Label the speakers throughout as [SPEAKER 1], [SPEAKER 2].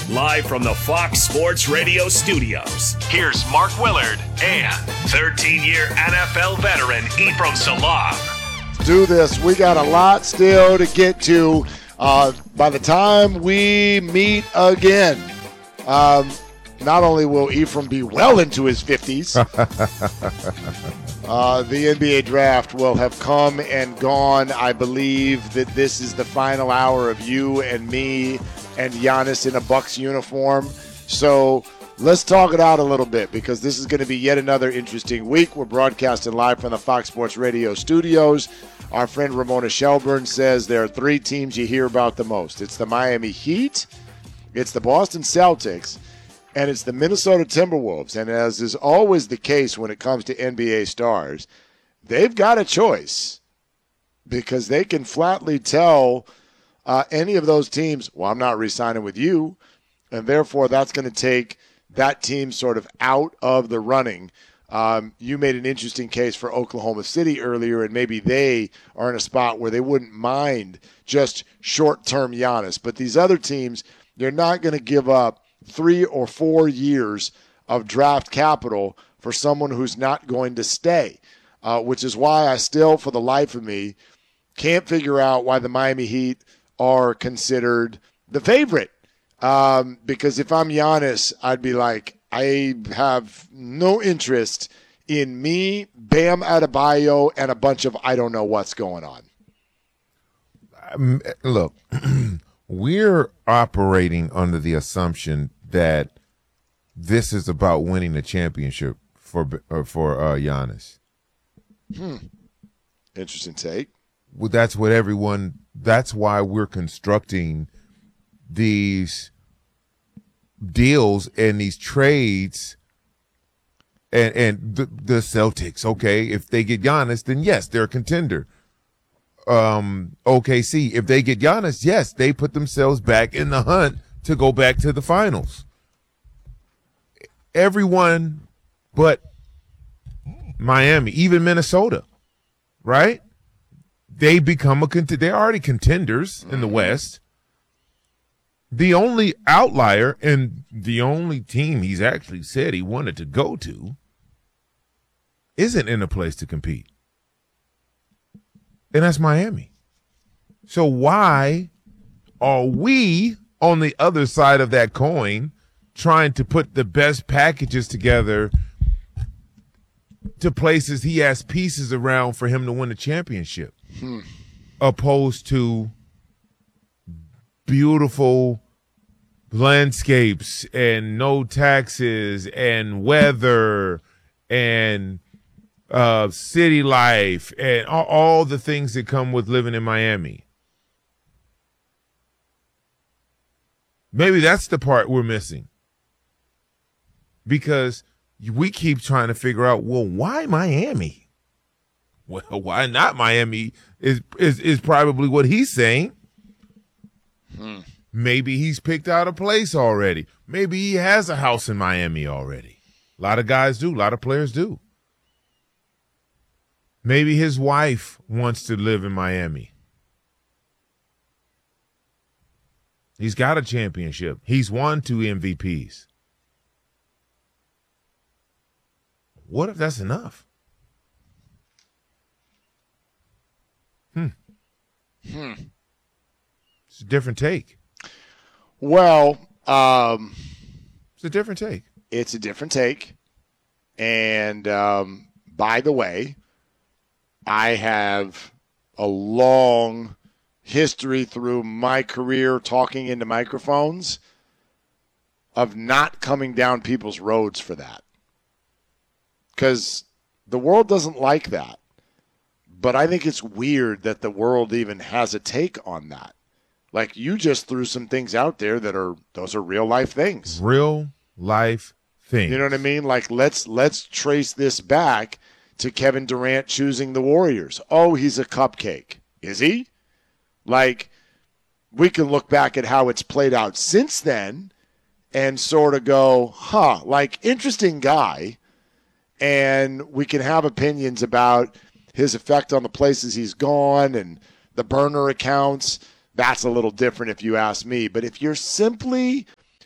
[SPEAKER 1] Live from the Fox Sports Radio studios, here's Mark Willard and 13-year NFL veteran Ephraim Salaam.
[SPEAKER 2] Do this. We got a lot still to get to by the time we meet again. Not only will Ephraim be well into his 50s, the NBA draft will have come and gone. I believe that this is the final hour of you and me and Giannis in a Bucks uniform. So let's talk it out a little bit, because this is going to be yet another interesting week. We're broadcasting live from the Fox Sports Radio studios. Our friend Ramona Shelburne says there are three teams you hear about the most. It's the Miami Heat, it's the Boston Celtics, and it's the Minnesota Timberwolves. And as is always the case when it comes to NBA stars, they've got a choice, because they can flatly tell any of those teams, well, I'm not re-signing with you, and therefore that's going to take that team sort of out of the running. You made an interesting case for Oklahoma City earlier, and maybe they are in a spot where they wouldn't mind just short-term Giannis. But these other teams, they're not going to give up 3 or 4 years of draft capital for someone who's not going to stay, which is why I still, for the life of me, can't figure out why the Miami Heat are considered the favorite. Because if I'm Giannis, I'd be like, I have no interest in me, Bam Adebayo, and a bunch of I don't know what's going on.
[SPEAKER 3] Look, we're operating under the assumption that this is about winning a championship for Giannis.
[SPEAKER 2] Interesting take.
[SPEAKER 3] Well, that's why we're constructing these deals and these trades and the Celtics. Okay, if they get Giannis, then yes, they're a contender. OKC, if they get Giannis, yes, they put themselves back in the hunt to go back to the finals. Everyone but Miami, even Minnesota, right? They become they're already contenders in the West. The only outlier and the only team he's actually said he wanted to go to isn't in a place to compete. And that's Miami. So why are we on the other side of that coin trying to put the best packages together to places he has pieces around for him to win a championship, opposed to beautiful landscapes and no taxes and weather and city life and all the things that come with living in Miami? Maybe that's the part we're missing, because we keep trying to figure out, well, why Miami? Well, why not Miami is probably what he's saying. Maybe he's picked out a place already. Maybe he has a house in Miami already. A lot of guys do. A lot of players do. Maybe his wife wants to live in Miami. He's got a championship. He's won 2 MVPs. What if that's enough? It's a different take.
[SPEAKER 2] Well,
[SPEAKER 3] it's a different take.
[SPEAKER 2] It's a different take. And by the way, I have a long history through my career talking into microphones of not coming down people's roads for that. Because the world doesn't like that. But I think it's weird that the world even has a take on that. Like, you just threw some things out there those are real life things.
[SPEAKER 3] Real life things.
[SPEAKER 2] You know what I mean? Like, let's trace this back to Kevin Durant choosing the Warriors. Oh, he's a cupcake. Is he? Like, we can look back at how it's played out since then and sort of go, like, interesting guy. And we can have opinions about his effect on the places he's gone and the burner accounts. That's a little different if you ask me. But if you're simply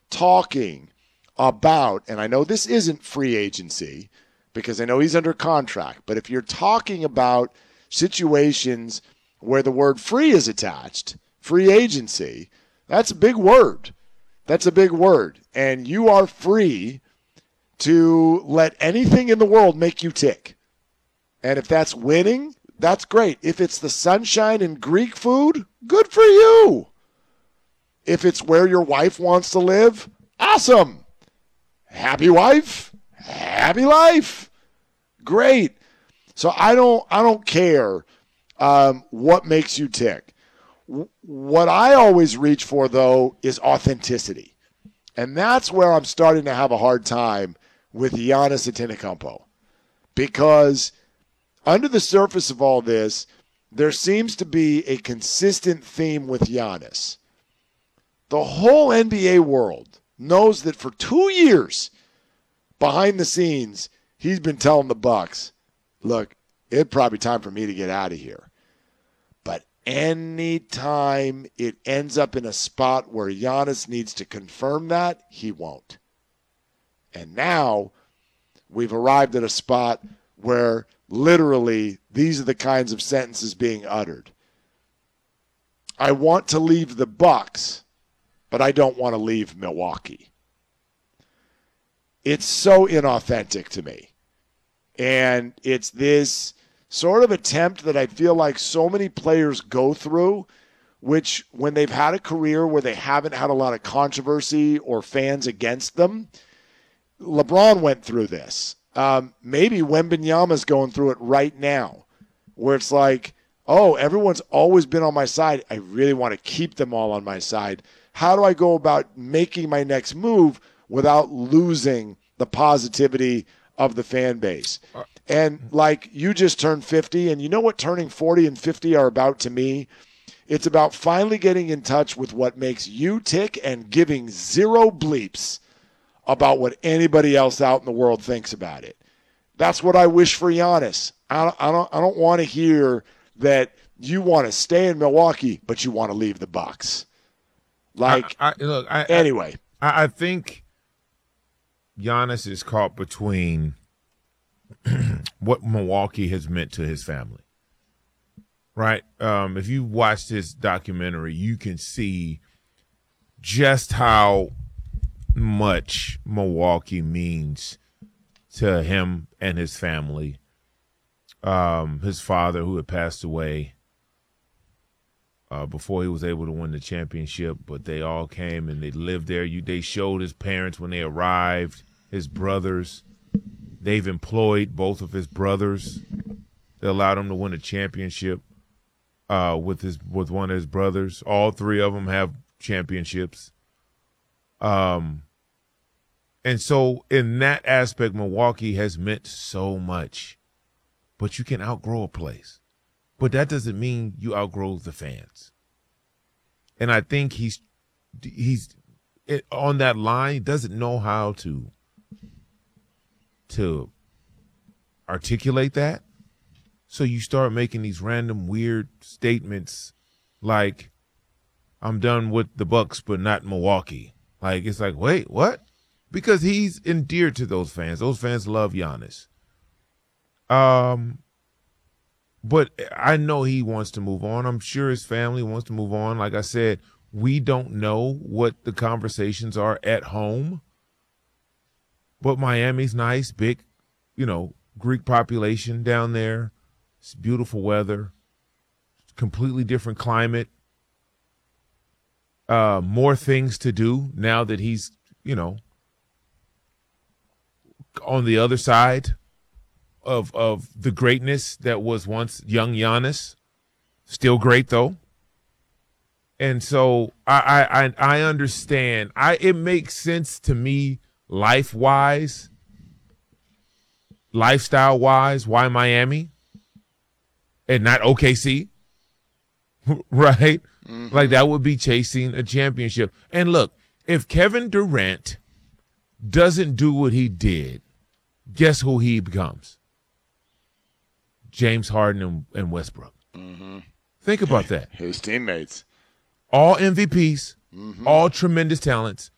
[SPEAKER 2] talking about, and I know this isn't free agency because I know he's under contract, but if you're talking about situations where the word free is attached, free agency, that's a big word. That's a big word. And you are free to let anything in the world make you tick. And if that's winning, that's great. If it's the sunshine and Greek food, good for you. If it's where your wife wants to live, awesome. Happy wife, happy life. Great. So I don't care what makes you tick. What I always reach for, though, is authenticity. And that's where I'm starting to have a hard time with Giannis Antetokounmpo. Because under the surface of all this, there seems to be a consistent theme with Giannis. The whole NBA world knows that for 2 years, behind the scenes, he's been telling the Bucks, look, it's probably time for me to get out of here. But anytime it ends up in a spot where Giannis needs to confirm that, he won't. And now we've arrived at a spot where literally these are the kinds of sentences being uttered. I want to leave the Bucks, but I don't want to leave Milwaukee. It's so inauthentic to me. And it's this sort of attempt that I feel like so many players go through, which when they've had a career where they haven't had a lot of controversy or fans against them, LeBron went through this. Maybe Wembanyama's going through it right now, where it's like, oh, everyone's always been on my side. I really want to keep them all on my side. How do I go about making my next move without losing the positivity of the fan base? And like, you just turned 50, and you know what turning 40 and 50 are about to me? It's about finally getting in touch with what makes you tick and giving zero bleeps about what anybody else out in the world thinks about it. That's what I wish for Giannis. I don't want to hear that you want to stay in Milwaukee, but you want to leave the Bucks. Like, anyway.
[SPEAKER 3] I think Giannis is caught between what Milwaukee has meant to his family. Right? If you watch this documentary, you can see just how much Milwaukee means to him and his family. His father, who had passed away before he was able to win the championship, but they all came and they lived there. They showed his parents when they arrived, his brothers. They've employed both of his brothers. They allowed him to win a championship with one of his brothers. All three of them have championships. And so in that aspect, Milwaukee has meant so much. But you can outgrow a place. But that doesn't mean you outgrow the fans. And I think he's on that line. He doesn't know how to articulate that. So you start making these random weird statements like, I'm done with the Bucks, but not Milwaukee. Like, it's like, wait, what? Because he's endeared to those fans. Those fans love Giannis. But I know he wants to move on. I'm sure his family wants to move on. Like I said, we don't know what the conversations are at home. But Miami's nice, big, Greek population down there. It's beautiful weather. Completely different climate. More things to do now that he's, on the other side of the greatness that was once young Giannis. Still great, though. And so I understand. It makes sense to me life-wise, lifestyle-wise, why Miami and not OKC, right? Mm-hmm. Like, that would be chasing a championship. And look, if Kevin Durant doesn't do what he did, guess who he becomes? James Harden and Westbrook. Mm-hmm. Think about that.
[SPEAKER 2] His teammates.
[SPEAKER 3] All MVPs, all tremendous talents.